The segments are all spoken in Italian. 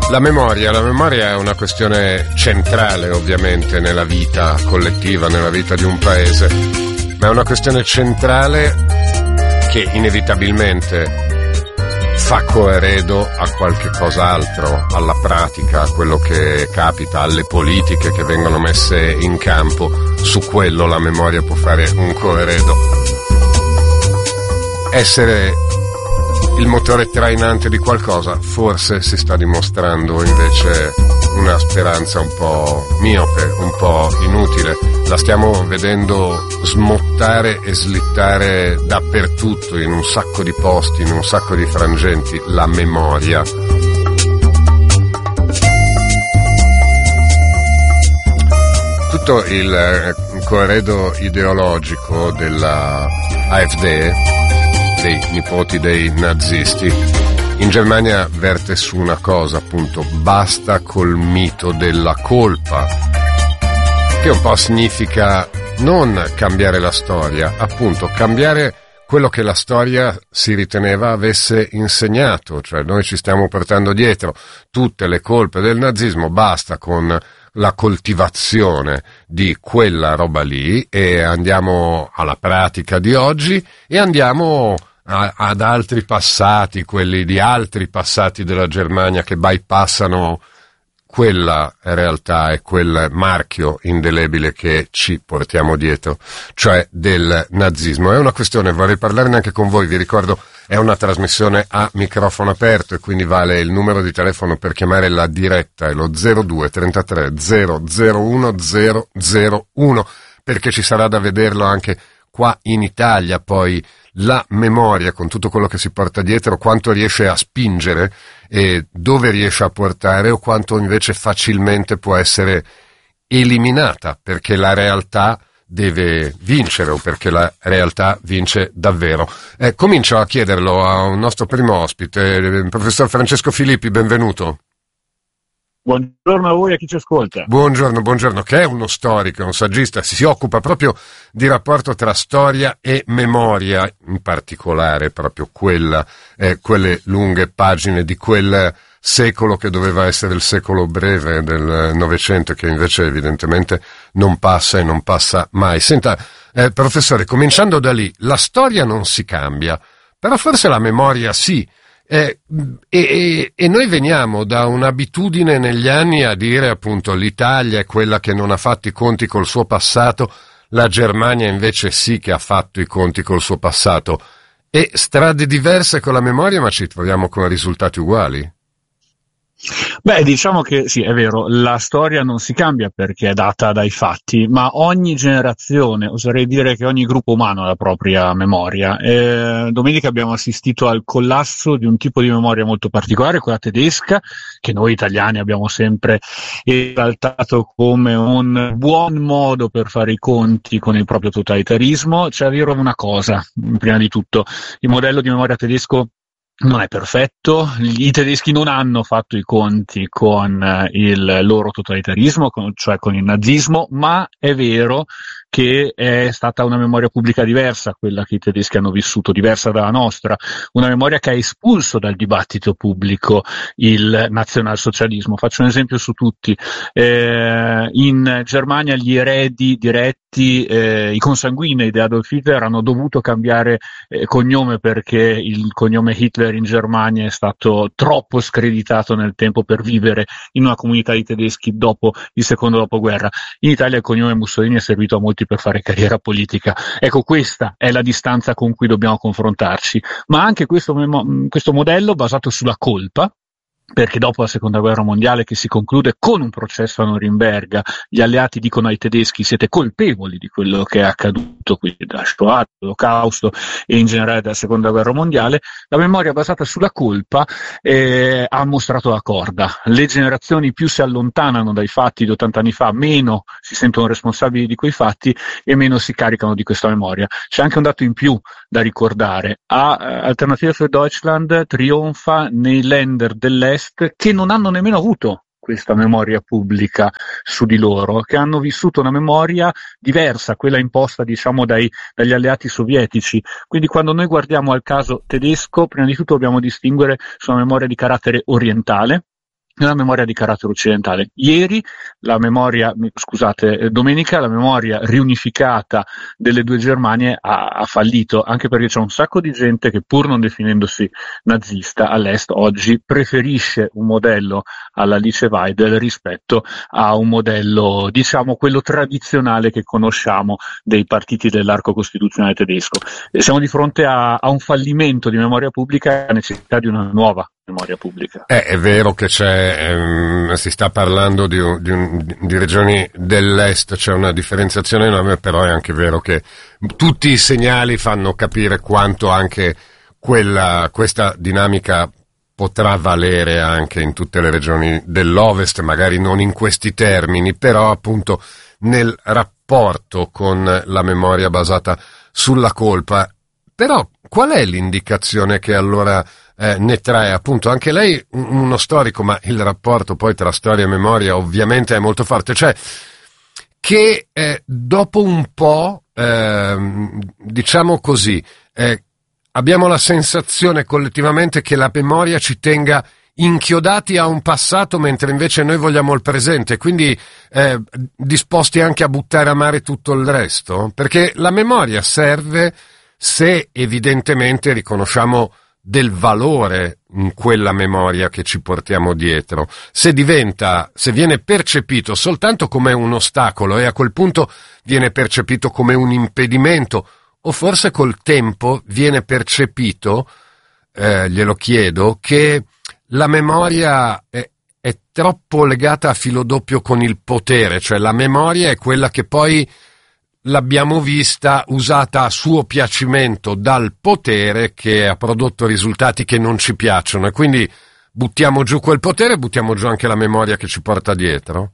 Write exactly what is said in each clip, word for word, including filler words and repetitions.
La memoria, la memoria è una questione centrale ovviamente nella vita collettiva, nella vita di un paese, ma è una questione centrale che inevitabilmente fa coeredo a qualche cos'altro, alla pratica, a quello che capita, alle politiche che vengono messe in campo. Su quello la memoria può fare un coeredo. Essere il motore trainante di qualcosa forse si sta dimostrando invece una speranza un po' miope, un po' inutile. La stiamo vedendo smottare e slittare dappertutto, in un sacco di posti, in un sacco di frangenti, la memoria. Tutto il coeredo ideologico della A F D, dei nipoti dei nazisti, in Germania verte su una cosa, appunto: basta col mito della colpa, che un po' significa non cambiare la storia, appunto cambiare quello che la storia si riteneva avesse insegnato. Cioè noi ci stiamo portando dietro tutte le colpe del nazismo, basta con la coltivazione di quella roba lì e andiamo alla pratica di oggi e andiamo a, ad altri passati, quelli di altri passati della Germania che bypassano quella realtà e quel marchio indelebile che ci portiamo dietro, cioè del nazismo. È una questione, vorrei parlarne anche con voi, vi ricordo è una trasmissione a microfono aperto e quindi vale il numero di telefono per chiamare la diretta, è lo zero due trentatré zero zero uno zero zero uno, perché ci sarà da vederlo anche qua in Italia poi la memoria, con tutto quello che si porta dietro, quanto riesce a spingere e dove riesce a portare, o quanto invece facilmente può essere eliminata, perché la realtà deve vincere, o perché la realtà vince davvero. Eh, comincio a chiederlo a un nostro primo ospite, il professor Francesco Filippi, benvenuto. Buongiorno a voi e a chi ci ascolta. Buongiorno, buongiorno, che è uno storico, un saggista, si occupa proprio di rapporto tra storia e memoria, in particolare proprio quella, eh, quelle lunghe pagine di quel secolo che doveva essere il secolo breve del Novecento, che invece evidentemente non passa e non passa mai. Senta, eh, professore, cominciando da lì, la storia non si cambia, però forse la memoria sì. Eh, e, e noi veniamo da un'abitudine negli anni a dire appunto l'Italia è quella che non ha fatto i conti col suo passato, la Germania invece sì che ha fatto i conti col suo passato, e strade diverse con la memoria, ma ci troviamo con risultati uguali. Beh, diciamo che sì, è vero, la storia non si cambia perché è data dai fatti, ma ogni generazione, oserei dire che ogni gruppo umano ha la propria memoria. Eh, domenica abbiamo assistito al collasso di un tipo di memoria molto particolare, quella tedesca, che noi italiani abbiamo sempre esaltato come un buon modo per fare i conti con il proprio totalitarismo. C'è da dire una cosa, prima di tutto: il modello di memoria tedesco non è perfetto, i tedeschi non hanno fatto i conti con il loro totalitarismo, con, cioè con il nazismo, ma è vero che è stata una memoria pubblica diversa quella che i tedeschi hanno vissuto, diversa dalla nostra, una memoria che ha espulso dal dibattito pubblico il nazionalsocialismo. Faccio un esempio su tutti: eh, in Germania gli eredi diretti, eh, i consanguinei di Adolf Hitler hanno dovuto cambiare eh, cognome perché il cognome Hitler in Germania è stato troppo screditato nel tempo per vivere in una comunità di tedeschi dopo il secondo dopoguerra. In Italia il cognome Mussolini è servito a molti per fare carriera politica. Ecco, questa è la distanza con cui dobbiamo confrontarci, ma anche questo, questo modello basato sulla colpa, perché dopo la seconda guerra mondiale, che si conclude con un processo a Norimberga, gli alleati dicono ai tedeschi: siete colpevoli di quello che è accaduto qui, da Shoah, dell'Olocausto e in generale della seconda guerra mondiale. La memoria basata sulla colpa eh, ha mostrato la corda. Le generazioni più si allontanano dai fatti di ottanta anni fa, meno si sentono responsabili di quei fatti e meno si caricano di questa memoria. C'è anche un dato in più da ricordare: a uh, Alternative für Deutschland trionfa nei Länder dell'Est che non hanno nemmeno avuto questa memoria pubblica su di loro, che hanno vissuto una memoria diversa, quella imposta diciamo dai, dagli alleati sovietici. Quindi quando noi guardiamo al caso tedesco, prima di tutto dobbiamo distinguere su una memoria di carattere orientale, e una memoria di carattere occidentale. Ieri la memoria, scusate, domenica la memoria riunificata delle due Germanie ha, ha fallito, anche perché c'è un sacco di gente che, pur non definendosi nazista all'est, oggi preferisce un modello alla Alice Weidel rispetto a un modello, diciamo, quello tradizionale che conosciamo dei partiti dell'arco costituzionale tedesco. E siamo di fronte a, a un fallimento di memoria pubblica e a necessità di una nuova memoria pubblica. Eh, è vero che c'è, ehm, si sta parlando di, di, un, di regioni dell'est, c'è una differenziazione enorme, però è anche vero che tutti i segnali fanno capire quanto anche quella, questa dinamica potrà valere anche in tutte le regioni dell'ovest, magari non in questi termini, però appunto nel rapporto con la memoria basata sulla colpa. Però qual è l'indicazione che allora eh, ne trae? Appunto, anche lei uno storico, ma il rapporto poi tra storia e memoria ovviamente è molto forte, cioè che eh, dopo un po', eh, diciamo così, eh, abbiamo la sensazione collettivamente che la memoria ci tenga inchiodati a un passato, mentre invece noi vogliamo il presente, quindi eh, disposti anche a buttare a mare tutto il resto, perché la memoria serve se evidentemente riconosciamo del valore in quella memoria che ci portiamo dietro. Se diventa, se viene percepito soltanto come un ostacolo e a quel punto viene percepito come un impedimento, o forse col tempo viene percepito, eh, glielo chiedo, che la memoria è, è troppo legata a filo doppio con il potere, cioè la memoria è quella che poi l'abbiamo vista usata a suo piacimento dal potere, che ha prodotto risultati che non ci piacciono, e quindi buttiamo giù quel potere, buttiamo giù anche la memoria che ci porta dietro?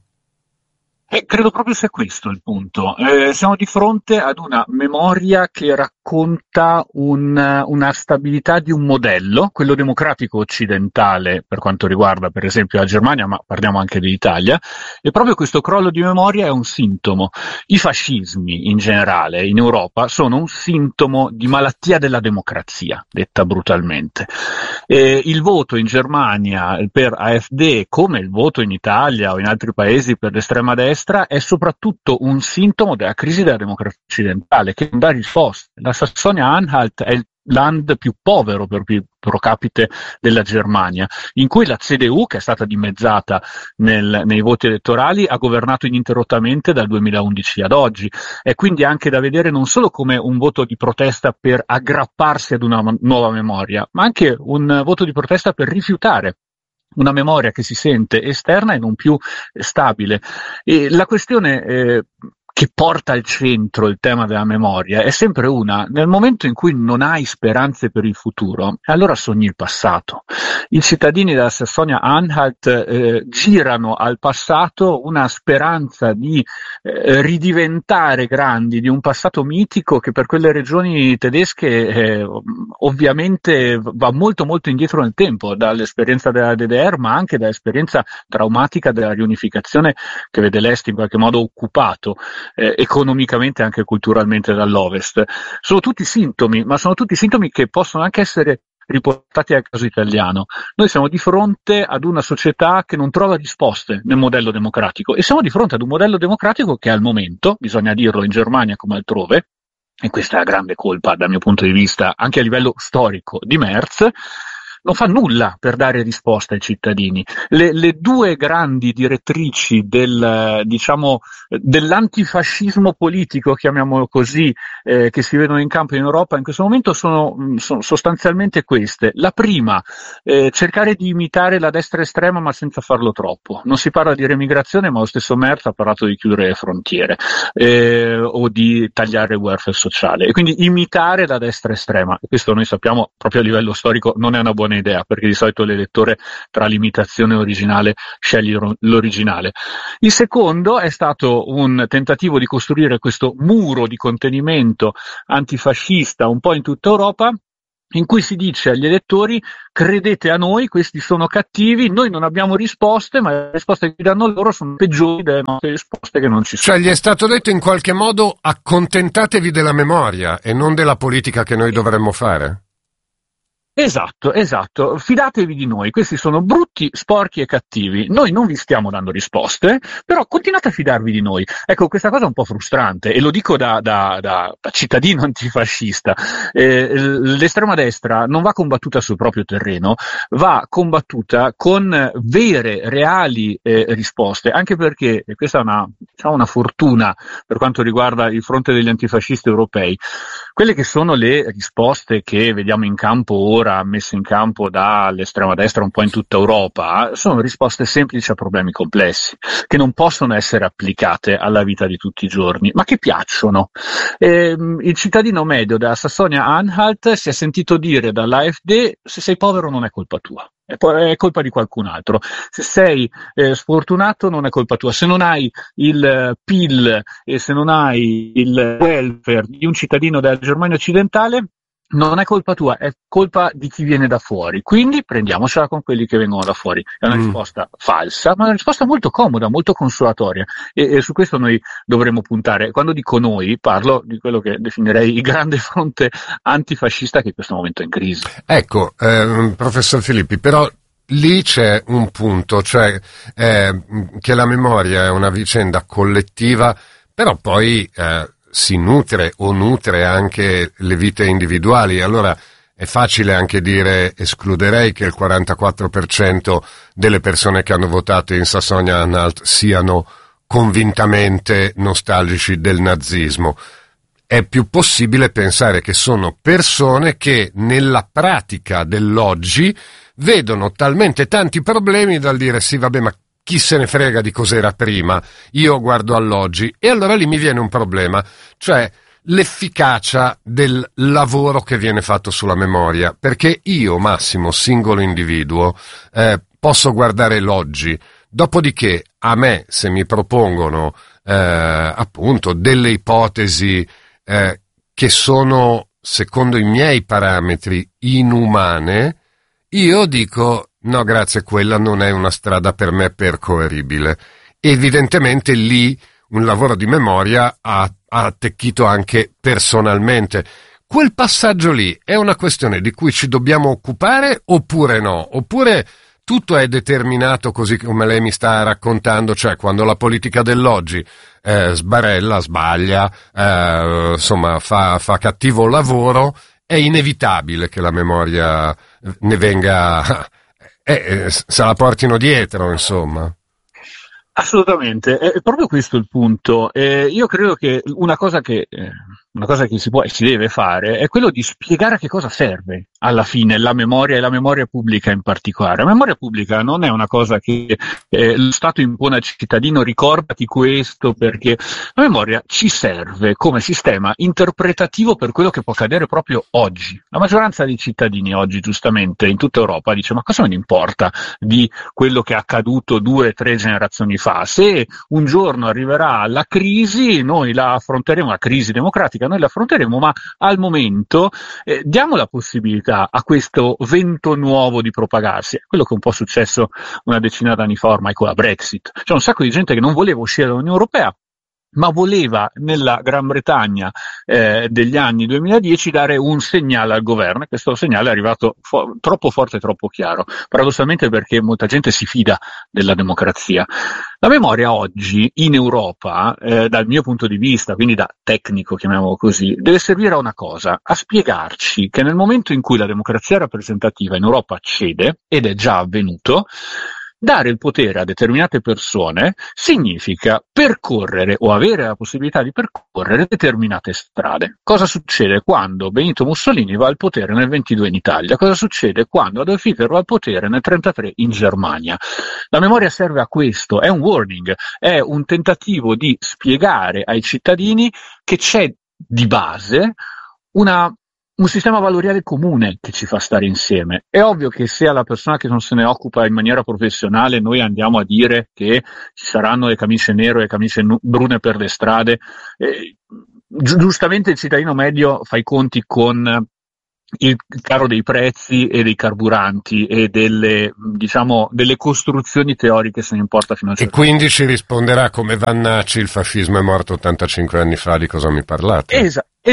Eh, credo proprio sia questo il punto. Eh, siamo di fronte ad una memoria che racconta un, una stabilità di un modello, quello democratico occidentale per quanto riguarda per esempio la Germania, ma parliamo anche dell'Italia, e proprio questo crollo di memoria è un sintomo. I fascismi in generale in Europa sono un sintomo di malattia della democrazia, detta brutalmente. Eh, il voto in Germania per AfD, come il voto in Italia o in altri paesi per l'estrema destra, è soprattutto un sintomo della crisi della democrazia occidentale, che non dà risposte. La Sassonia-Anhalt è il land più povero per pro capite della Germania, in cui la C D U, che è stata dimezzata nel, nei voti elettorali, ha governato ininterrottamente dal duemilaundici ad oggi. È quindi anche da vedere non solo come un voto di protesta per aggrapparsi ad una nuova memoria, ma anche un voto di protesta per rifiutare una memoria che si sente esterna e non più stabile. E la questione eh, che porta al centro il tema della memoria è sempre una: nel momento in cui non hai speranze per il futuro, allora sogni il passato. I cittadini della Sassonia-Anhalt eh, girano al passato una speranza di eh, ridiventare grandi, di un passato mitico che per quelle regioni tedesche eh, ovviamente va molto molto indietro nel tempo, dall'esperienza della D D R, ma anche dall'esperienza traumatica della riunificazione che vede l'Est in qualche modo occupato Eh, economicamente e anche culturalmente dall'Ovest. Sono tutti sintomi, ma sono tutti sintomi che possono anche essere riportati al caso italiano. Noi siamo di fronte ad una società che non trova risposte nel modello democratico, e siamo di fronte ad un modello democratico che al momento, bisogna dirlo, in Germania come altrove, e questa è la grande colpa dal mio punto di vista anche a livello storico di Merz, non fa nulla per dare risposta ai cittadini. Le, le due grandi direttrici del, diciamo, dell'antifascismo politico, chiamiamolo così, eh, che si vedono in campo in Europa in questo momento sono, sono sostanzialmente queste. La prima, eh, cercare di imitare la destra estrema ma senza farlo troppo. Non si parla di remigrazione, ma lo stesso Merz ha parlato di chiudere le frontiere eh, o di tagliare il welfare sociale, e quindi imitare la destra estrema. E questo noi sappiamo proprio a livello storico non è una buona idea, perché di solito l'elettore tra l'imitazione e l'originale sceglie l'originale. Il secondo è stato un tentativo di costruire questo muro di contenimento antifascista un po' in tutta Europa, in cui si dice agli elettori: credete a noi, questi sono cattivi, noi non abbiamo risposte, ma le risposte che danno loro sono peggiori delle nostre risposte che non ci sono. Cioè gli è stato detto in qualche modo: accontentatevi della memoria e non della politica che noi dovremmo fare? Esatto, esatto. Fidatevi di noi. Questi sono brutti, sporchi e cattivi. Noi non vi stiamo dando risposte, però continuate a fidarvi di noi. Ecco, questa cosa è un po' frustrante e lo dico da, da, da, da cittadino antifascista. Eh, l'estrema destra non va combattuta sul proprio terreno, va combattuta con vere, reali eh, risposte, anche perché, e questa è una, diciamo una fortuna per quanto riguarda il fronte degli antifascisti europei, quelle che sono le risposte che vediamo in campo ora, messe in campo dall'estrema destra un po' in tutta Europa, sono risposte semplici a problemi complessi, che non possono essere applicate alla vita di tutti i giorni, ma che piacciono. Eh, il cittadino medio da Sassonia-Anhalt si è sentito dire dall'A F D: se sei povero non è colpa tua, è colpa di qualcun altro. Se sei eh, sfortunato non è colpa tua. Se non hai il P I L e se non hai il welfare di un cittadino della Germania occidentale, non è colpa tua, è colpa di chi viene da fuori. Quindi prendiamocela con quelli che vengono da fuori. È una mm. risposta falsa, ma una risposta molto comoda, molto consolatoria, e, e su questo noi dovremmo puntare. Quando dico noi, parlo di quello che definirei il grande fronte antifascista che in questo momento è in crisi. Ecco, eh, professor Filippi, però lì c'è un punto, cioè eh, che la memoria è una vicenda collettiva, però poi eh, si nutre o nutre anche le vite individuali. Allora è facile anche dire: escluderei che il quarantaquattro per cento delle persone che hanno votato in Sassonia-Anhalt siano convintamente nostalgici del nazismo. È più possibile pensare che sono persone che nella pratica dell'oggi vedono talmente tanti problemi dal dire: sì, vabbè, ma chi se ne frega di cos'era prima, io guardo all'oggi. E allora lì mi viene un problema, cioè l'efficacia del lavoro che viene fatto sulla memoria, perché io, Massimo, singolo individuo, eh, posso guardare l'oggi, dopodiché a me, se mi propongono eh, appunto delle ipotesi eh, che sono, secondo i miei parametri, inumane, io dico: no, grazie, quella non è una strada per me percorribile. Evidentemente lì un lavoro di memoria ha, ha attecchito anche personalmente. Quel passaggio lì è una questione di cui ci dobbiamo occupare oppure no? Oppure tutto è determinato così come lei mi sta raccontando, cioè quando la politica dell'oggi eh, sbarella, sbaglia, eh, insomma fa, fa cattivo lavoro, è inevitabile che la memoria ne venga, eh, se la portino dietro, insomma. Assolutamente, è proprio questo il punto. Eh, io credo che una cosa che eh, una cosa che si può e si deve fare è quello di spiegare a che cosa serve alla fine la memoria, e la memoria pubblica in particolare. La memoria pubblica non è una cosa che eh, lo Stato impone al cittadino: ricordati questo, perché la memoria ci serve come sistema interpretativo per quello che può accadere proprio oggi. La maggioranza dei cittadini oggi, giustamente, in tutta Europa dice: ma cosa me ne importa di quello che è accaduto due o tre generazioni fa? Se un giorno arriverà la crisi, noi la affronteremo, la crisi democratica, noi la affronteremo, ma al momento eh, diamo la possibilità a questo vento nuovo di propagarsi. È quello che è un po' successo una decina d'anni fa ormai con la Brexit. C'è un sacco di gente che non voleva uscire dall'Unione Europea, ma voleva nella Gran Bretagna eh, degli anni duemiladieci dare un segnale al governo, e questo segnale è arrivato fo- troppo forte e troppo chiaro, paradossalmente perché molta gente si fida della democrazia. La memoria oggi in Europa, eh, dal mio punto di vista, quindi da tecnico, chiamiamolo così, deve servire a una cosa: a spiegarci che nel momento in cui la democrazia rappresentativa in Europa cede, ed è già avvenuto, dare il potere a determinate persone significa percorrere o avere la possibilità di percorrere determinate strade. Cosa succede quando Benito Mussolini va al potere nel ventidue in Italia? Cosa succede quando Adolf Hitler va al potere nel trentatré in Germania? La memoria serve a questo, è un warning, è un tentativo di spiegare ai cittadini che c'è di base una un sistema valoriale comune che ci fa stare insieme. È ovvio che se alla persona che non se ne occupa in maniera professionale noi andiamo a dire che ci saranno le camicie nere e le camicie brune per le strade, eh, gi- giustamente il cittadino medio fa i conti con il caro dei prezzi e dei carburanti e delle, diciamo, delle costruzioni teoriche, se ne importa fino a un certo punto. E quindi ci risponderà come Vannacci: il fascismo è morto ottantacinque anni fa, di cosa mi parlate? Esatto. Es-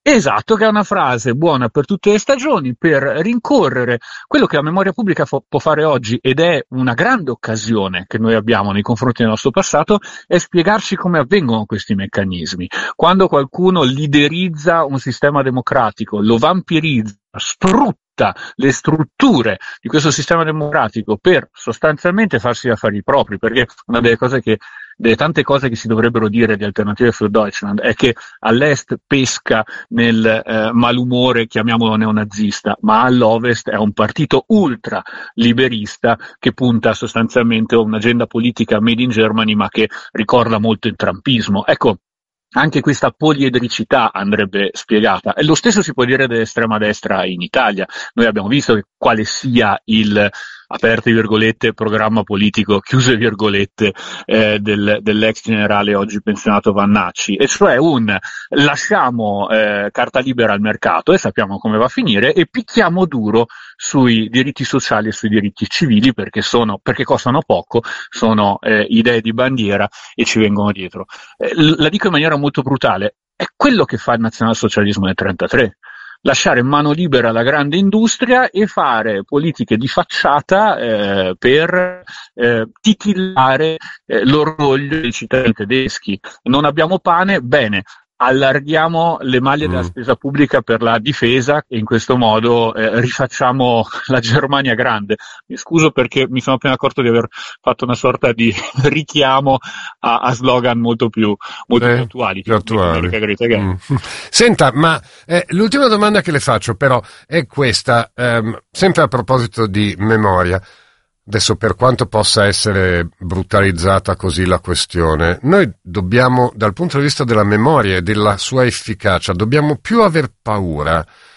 Esatto, che è una frase buona per tutte le stagioni, per rincorrere quello che la memoria pubblica fo- può fare oggi, ed è una grande occasione che noi abbiamo nei confronti del nostro passato, è spiegarci come avvengono questi meccanismi. Quando qualcuno liderizza un sistema democratico, lo vampirizza, sfrutta le strutture di questo sistema democratico per sostanzialmente farsi gli affari propri, perché una delle cose che delle tante cose che si dovrebbero dire di Alternative für Deutschland è che all'est pesca nel eh, malumore, chiamiamolo neonazista, ma all'ovest è un partito ultra liberista che punta sostanzialmente a un'agenda politica made in Germany, ma che ricorda molto il trumpismo. Ecco, anche questa poliedricità andrebbe spiegata, e lo stesso si può dire dell'estrema destra in Italia. Noi abbiamo visto che quale sia il, aperte virgolette, programma politico, chiuse virgolette, eh, del, dell'ex generale oggi pensionato Vannacci, e cioè un lasciamo eh, carta libera al mercato e sappiamo come va a finire, e picchiamo duro sui diritti sociali e sui diritti civili, perché sono, perché costano poco, sono eh, idee di bandiera e ci vengono dietro. Eh, la dico in maniera molto brutale, è quello che fa il nazionalsocialismo nel trentatré. Lasciare mano libera alla grande industria e fare politiche di facciata eh, per eh, titillare eh, l'orgoglio dei cittadini tedeschi. Non abbiamo pane? Bene, allarghiamo le maglie mm. della spesa pubblica per la difesa e in questo modo eh, rifacciamo la Germania grande. Mi scuso perché mi sono appena accorto di aver fatto una sorta di richiamo a, a slogan molto più, molto eh, più attuali. Più attuali. Mm. Senta, ma eh, l'ultima domanda che le faccio però è questa, ehm, sempre a proposito di memoria. Adesso, per quanto possa essere brutalizzata così la questione, noi dobbiamo, dal punto di vista della memoria e della sua efficacia, dobbiamo più aver paura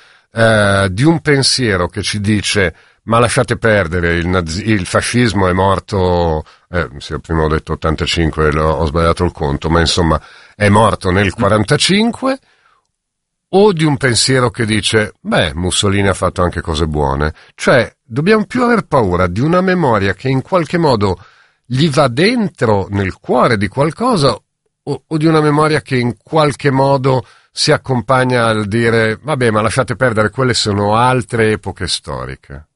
eh, di un pensiero che ci dice ma lasciate perdere, il, nazi- il fascismo è morto, eh, sì, prima ho detto ottantacinque, ho sbagliato il conto, ma insomma è morto nel quarantacinque, o di un pensiero che dice beh, Mussolini ha fatto anche cose buone. Cioè, dobbiamo più aver paura di una memoria che in qualche modo gli va dentro nel cuore di qualcosa, o, o di una memoria che in qualche modo si accompagna al dire vabbè, ma lasciate perdere, quelle sono altre epoche storiche.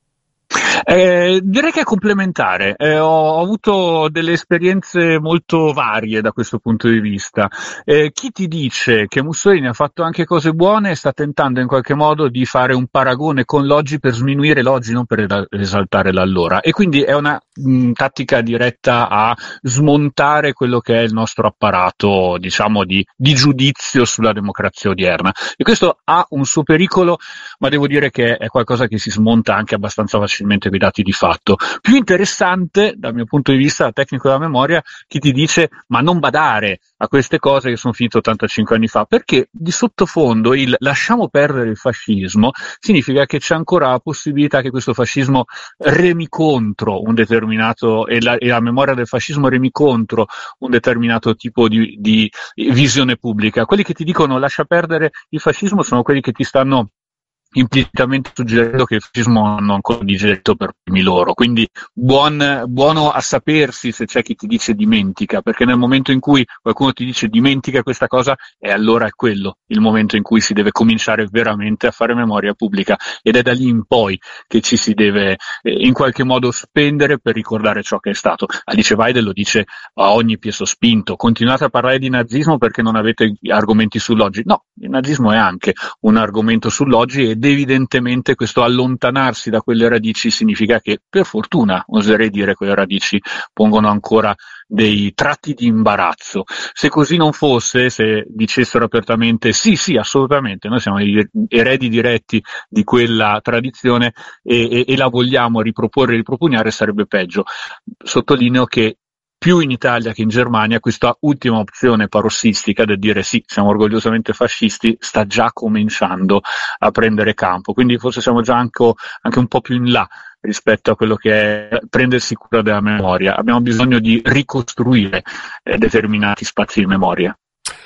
Eh, direi che è complementare. Eh, ho, ho avuto delle esperienze molto varie da questo punto di vista. Eh, chi ti dice che Mussolini ha fatto anche cose buone sta tentando in qualche modo di fare un paragone con l'oggi per sminuire l'oggi, non per esaltare l'allora, e quindi è una mh, tattica diretta a smontare quello che è il nostro apparato, diciamo, di, di giudizio sulla democrazia odierna, e questo ha un suo pericolo, ma devo dire che è qualcosa che si smonta anche abbastanza facilmente con i dati di fatto. Più interessante dal mio punto di vista tecnico della memoria chi ti dice ma non badare a queste cose che sono finite ottantacinque anni fa, perché di sottofondo il lasciamo perdere il fascismo significa che c'è ancora la possibilità che questo fascismo remi contro un determinato, e la, e la memoria del fascismo remi contro un determinato tipo di, di visione pubblica. Quelli che ti dicono lascia perdere il fascismo sono quelli che ti stanno implicitamente suggerendo che il fascismo hanno ancora digerito per primi loro, quindi buon, buono a sapersi se c'è chi ti dice dimentica, perché nel momento in cui qualcuno ti dice dimentica questa cosa, è allora è quello il momento in cui si deve cominciare veramente a fare memoria pubblica, ed è da lì in poi che ci si deve eh, in qualche modo spendere per ricordare ciò che è stato. Alice Weidel lo dice a ogni piè sospinto: continuate a parlare di nazismo perché non avete argomenti sull'oggi. No, il nazismo è anche un argomento sull'oggi, ed evidentemente questo allontanarsi da quelle radici significa che, per fortuna, oserei dire, quelle radici pongono ancora dei tratti di imbarazzo. Se così non fosse, se dicessero apertamente sì, sì, assolutamente, noi siamo gli eredi diretti di quella tradizione e, e, e la vogliamo riproporre e ripropugnare, sarebbe peggio. Sottolineo che più in Italia che in Germania questa ultima opzione parossistica del dire sì, siamo orgogliosamente fascisti sta già cominciando a prendere campo, quindi forse siamo già anche, anche un po' più in là rispetto a quello che è prendersi cura della memoria. Abbiamo bisogno di ricostruire eh, determinati spazi di memoria.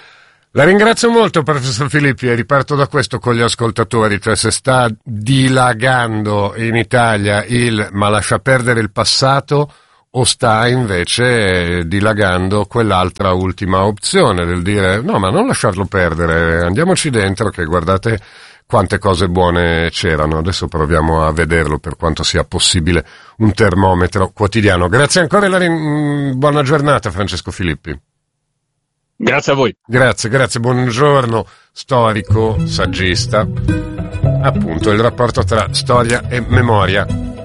La ringrazio molto, professor Filippi, e riparto da questo con gli ascoltatori, cioè se sta dilagando in Italia il ma lascia perdere il passato, o sta invece dilagando quell'altra ultima opzione del dire no, ma non lasciarlo perdere, andiamoci dentro che guardate quante cose buone c'erano. Adesso proviamo a vederlo per quanto sia possibile un termometro quotidiano. Grazie ancora e la rin- buona giornata Francesco Filippi. Grazie a voi. Grazie, grazie, buongiorno storico, saggista. Appunto il rapporto tra storia e memoria.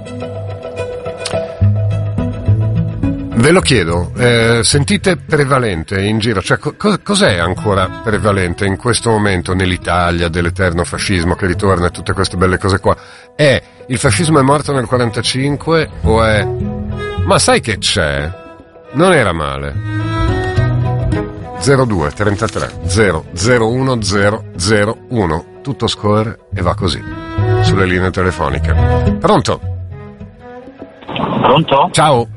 Ve lo chiedo, eh, sentite prevalente in giro, cioè co- cos'è ancora prevalente in questo momento nell'Italia dell'eterno fascismo che ritorna e tutte queste belle cose qua? È il fascismo è morto nel quarantacinque o è ma sai che c'è? Non era male. zero due trentatré zero zero uno zero zero uno, tutto scorre e va così sulle linee telefoniche. Pronto? Pronto? Ciao.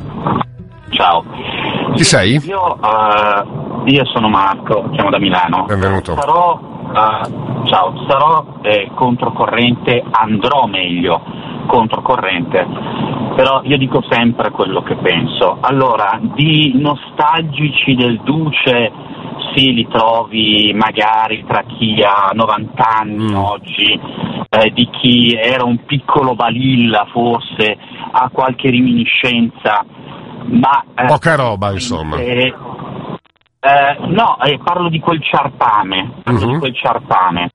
Ciao. Chi sei? Io, uh, io sono Marco, chiamo da Milano. Benvenuto. Sarò, uh, ciao, sarò eh, controcorrente, andrò meglio controcorrente, però io dico sempre quello che penso. Allora, di nostalgici del Duce sì, li trovi magari tra chi ha novanta anni mm. oggi, eh, di chi era un piccolo balilla forse, ha qualche reminiscenza. Ma, eh, poca roba insomma eh, eh, no, eh, parlo di quel ciarpame parlo uh-huh. di quel ciarpame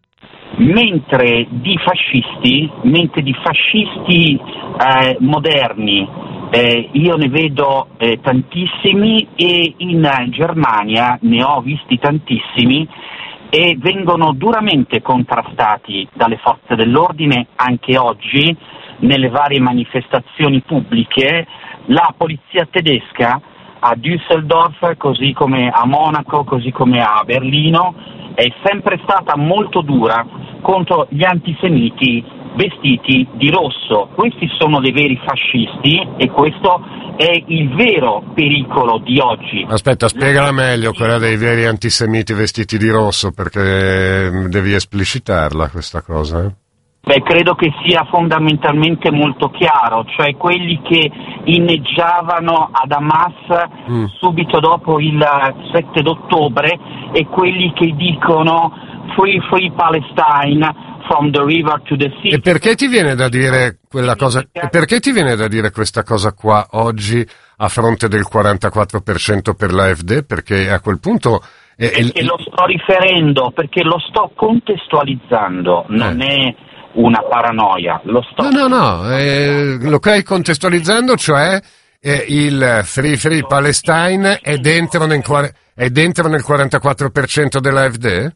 mentre di fascisti mentre di fascisti eh, moderni eh, io ne vedo eh, tantissimi e in Germania ne ho visti tantissimi e vengono duramente contrastati dalle forze dell'ordine anche oggi nelle varie manifestazioni pubbliche. La polizia tedesca a Düsseldorf, così come a Monaco, così come a Berlino, è sempre stata molto dura contro gli antisemiti vestiti di rosso. Questi sono dei veri fascisti e questo è il vero pericolo di oggi. Aspetta, spiegala meglio quella dei veri antisemiti vestiti di rosso, perché devi esplicitarla questa cosa, eh? Beh, credo che sia fondamentalmente molto chiaro, cioè quelli che inneggiavano ad Hamas mm. subito dopo il sette d'ottobre e quelli che dicono Free Free Palestine from the river to the sea. E perché ti viene da dire quella cosa? E perché ti viene da dire questa cosa qua oggi a fronte del quarantaquattro per cento per l'A F D? Perché a quel punto è, perché è... lo sto riferendo, perché lo sto contestualizzando, non eh. è una paranoia, lo sto... No, no, no, eh, lo stai contestualizzando, cioè eh, il Free Free Palestine è dentro nel, è dentro nel quarantaquattro per cento dell'A F D?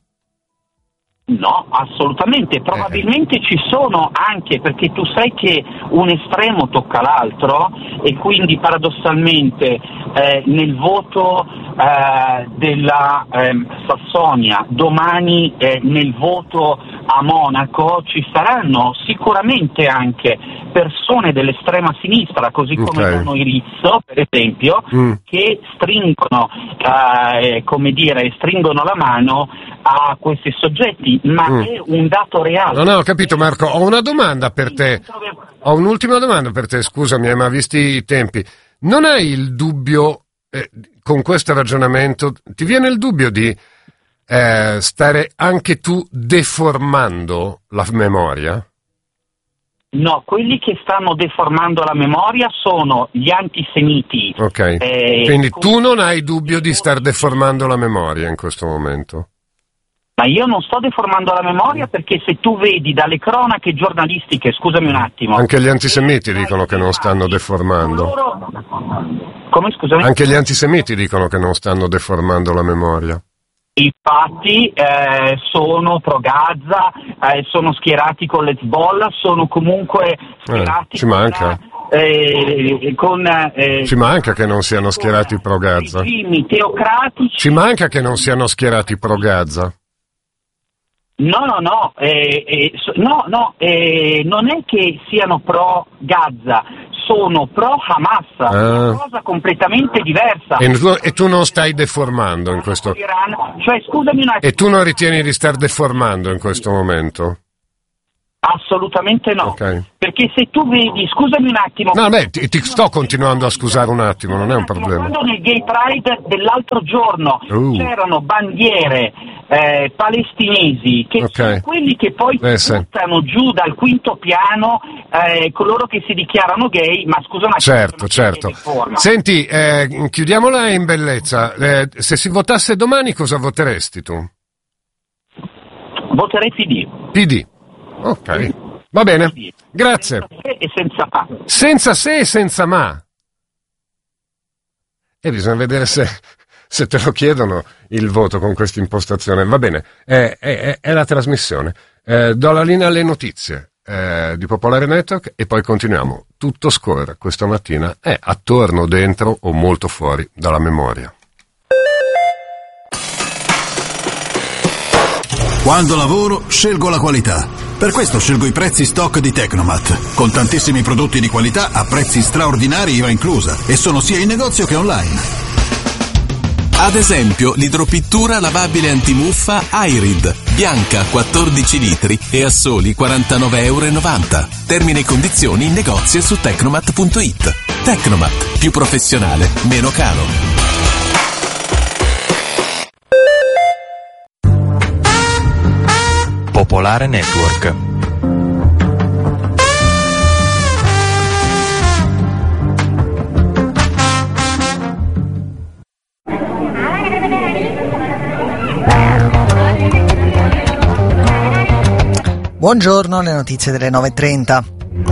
No, assolutamente, probabilmente eh. ci sono anche, perché tu sai che un estremo tocca l'altro e quindi paradossalmente eh, nel voto eh, della eh, Sassonia, domani eh, nel voto a Monaco ci saranno sicuramente anche persone dell'estrema sinistra, così come okay. Bono Irizzo, per esempio, mm. che stringono, eh, come dire, stringono la mano a questi soggetti, ma mm. è un dato reale. No, no, ho capito Marco, ho una domanda per te, ho un'ultima domanda per te, scusami, ma visti i tempi, non hai il dubbio, eh, con questo ragionamento, ti viene il dubbio di eh, stare anche tu deformando la memoria? No, quelli che stanno deformando la memoria sono gli antisemiti. Ok, eh, quindi tu non hai dubbio di star deformando la memoria in questo momento? Ma io non sto deformando la memoria, perché se tu vedi dalle cronache giornalistiche, scusami un attimo... Anche gli antisemiti dicono che non stanno deformando. Loro... Come, scusami? Anche gli antisemiti dicono che non stanno deformando la memoria. Infatti eh, sono pro Gaza, eh, sono schierati con l'Hezbollah, sono comunque schierati eh, ci manca. con... Eh, con eh, ci manca che non siano schierati pro Gaza. Regimi teocratici. Ci manca che non siano schierati pro Gaza. No, no, no, eh, eh, no, no, eh, non è che siano pro Gaza, sono pro Hamas, ah. una cosa completamente diversa. E tu, e tu non stai deformando in questo... Cioè, scusami un attimo. E tu non ritieni di star deformando in questo momento? Assolutamente no, okay. Perché se tu vedi, scusami un attimo. No, beh, ti, ti sto continuando a scusare un attimo, non è un problema. Quando nel Gay Pride dell'altro giorno uh. c'erano bandiere eh, palestinesi, che okay. sono quelli che poi eh, buttano sì. giù dal quinto piano eh, coloro che si dichiarano gay, ma scusa un attimo. Certo, certo. Senti, eh, chiudiamola in bellezza. Eh, se si votasse domani, cosa voteresti tu? Voterei P D. P D. Ok, va bene, grazie. Senza se e senza ma. Senza se e senza ma. E bisogna vedere se, se te lo chiedono il voto con questa impostazione. Va bene, è, è, è la trasmissione. Eh, do la linea alle notizie eh, di Popolare Network e poi continuiamo. Tutto scorre questa mattina è attorno, dentro o molto fuori dalla memoria. Quando lavoro, scelgo la qualità. Per questo scelgo i prezzi stock di Tecnomat, con tantissimi prodotti di qualità a prezzi straordinari I V A inclusa, e sono sia in negozio che online. Ad esempio, l'idropittura lavabile antimuffa Irid, bianca quattordici litri e a soli quarantanove virgola novanta euro. Termini e condizioni in negozio su tecnomat punto it. Tecnomat, più professionale, meno caro. Popolare Network. Buongiorno, le notizie delle nove e trenta.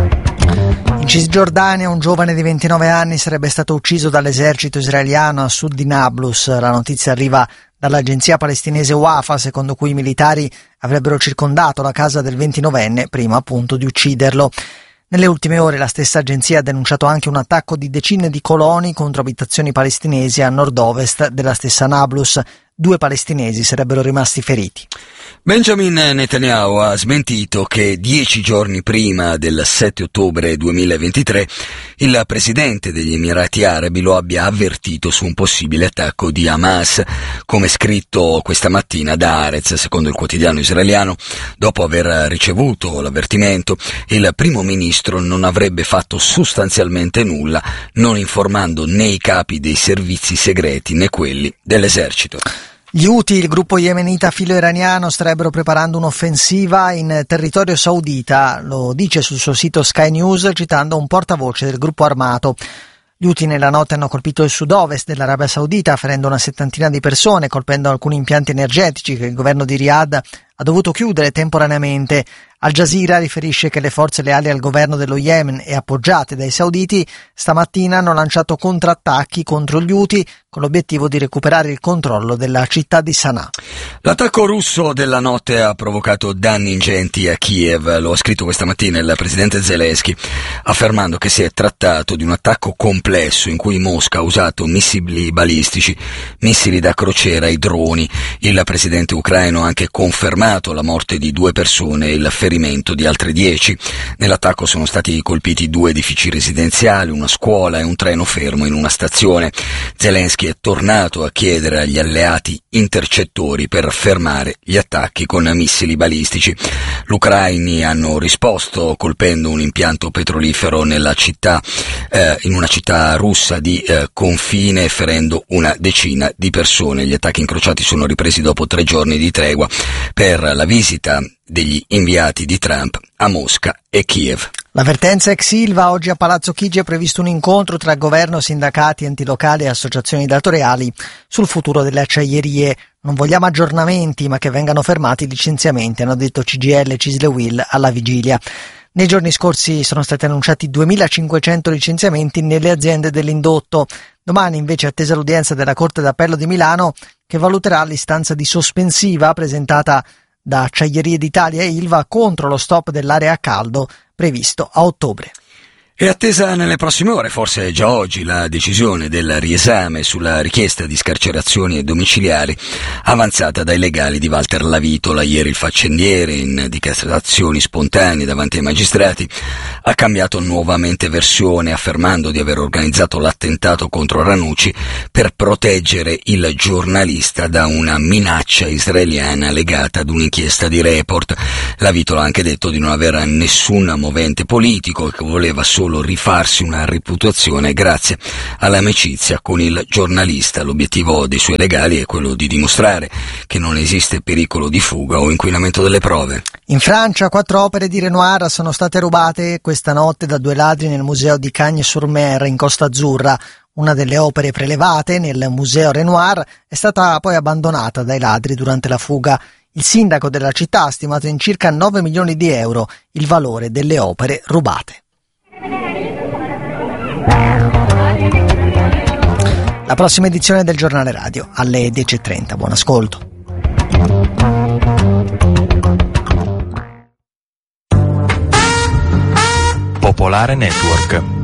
In Cisgiordania un giovane di ventinove anni sarebbe stato ucciso dall'esercito israeliano a sud di Nablus. La notizia arriva dall'agenzia palestinese Wafa, secondo cui i militari avrebbero circondato la casa del ventinovenne prima appunto di ucciderlo. Nelle ultime ore la stessa agenzia ha denunciato anche un attacco di decine di coloni contro abitazioni palestinesi a nord-ovest della stessa Nablus. Due palestinesi sarebbero rimasti feriti. Benjamin Netanyahu ha smentito che dieci giorni prima del sette ottobre duemilaventitré il presidente degli Emirati Arabi lo abbia avvertito su un possibile attacco di Hamas. Come scritto questa mattina da Haaretz, secondo il quotidiano israeliano, dopo aver ricevuto l'avvertimento, il primo ministro non avrebbe fatto sostanzialmente nulla, non informando né i capi dei servizi segreti né quelli dell'esercito. Gli Houthi, il gruppo yemenita filo-iraniano, starebbero preparando un'offensiva in territorio saudita, lo dice sul suo sito Sky News citando un portavoce del gruppo armato. Gli Houthi nella notte hanno colpito il sud-ovest dell'Arabia Saudita, ferendo una settantina di persone, colpendo alcuni impianti energetici che il governo di Riyadh ha dovuto chiudere temporaneamente. Al Jazeera riferisce che le forze leali al governo dello Yemen e appoggiate dai sauditi stamattina hanno lanciato contrattacchi contro gli Houthi con l'obiettivo di recuperare il controllo della città di Sana'a. L'attacco russo della notte ha provocato danni ingenti a Kiev, lo ha scritto questa mattina il presidente Zelensky, affermando che si è trattato di un attacco complesso in cui Mosca ha usato missili balistici, missili da crociera e droni. Il presidente ucraino ha anche confermato la morte di due persone e il ferimento di altre dieci. Nell'attacco sono stati colpiti due edifici residenziali, una scuola e un treno fermo in una stazione. Zelensky è tornato a chiedere agli alleati intercettori per fermare gli attacchi con missili balistici. Gli ucraini hanno risposto colpendo un impianto petrolifero nella città, eh, in una città russa di eh, confine, ferendo una decina di persone. Gli attacchi incrociati sono ripresi dopo tre giorni di tregua per la visita degli inviati di Trump a Mosca e Kiev. L'avvertenza ex Ilva: oggi a Palazzo Chigi è previsto un incontro tra governo, sindacati, enti locali e associazioni datoriali sul futuro delle acciaierie. Non vogliamo aggiornamenti, ma che vengano fermati i licenziamenti, hanno detto C G I L e Cisle Will alla vigilia. Nei giorni scorsi sono stati annunciati duemilacinquecento licenziamenti nelle aziende dell'indotto. Domani invece è attesa l'udienza della Corte d'Appello di Milano, che valuterà l'istanza di sospensiva presentata da Acciaierie d'Italia e Ilva contro lo stop dell'area a caldo previsto a ottobre. È attesa nelle prossime ore, forse già oggi, la decisione del riesame sulla richiesta di scarcerazioni domiciliari avanzata dai legali di Walter Lavitola. Ieri il faccendiere, in dichiarazioni spontanee davanti ai magistrati, ha cambiato nuovamente versione, affermando di aver organizzato l'attentato contro Ranucci per proteggere il giornalista da una minaccia israeliana legata ad un'inchiesta di Report. Lavitola ha anche detto di non avere nessun movente politico e che voleva solo rifarsi una reputazione grazie all'amicizia con il giornalista. L'obiettivo dei suoi legali è quello di dimostrare che non esiste pericolo di fuga o inquinamento delle prove. In Francia quattro opere di Renoir sono state rubate questa notte da due ladri nel museo di Cagnes-sur-Mer in Costa Azzurra. Una delle opere prelevate nel museo Renoir è stata poi abbandonata dai ladri durante la fuga. Il sindaco della città ha stimato in circa nove milioni di euro il valore delle opere rubate. La prossima edizione del Giornale Radio alle dieci e trenta. Buon ascolto. Popolare Network.